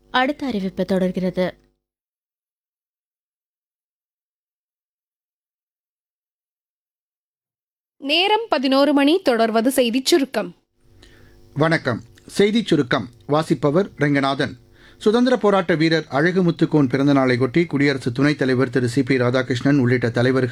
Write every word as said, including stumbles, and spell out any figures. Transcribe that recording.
அடுத்த அறிவிப்பு தொடர்கிறது. நேரம் பதினோரு மணி. தொடர்வது செய்திச் சுருக்கம். வணக்கம். செய்திச் சுருக்கம் வாசிப்பவர் ரெங்கநாதன். சுதந்திர போராட்ட வீரர் அழகுமுத்துக்கோன் பிறந்தநாளையொட்டி குடியரசு துணைத் தலைவர் திரு சி பி ராதாகிருஷ்ணன் உள்ளிட்ட தலைவர்கள்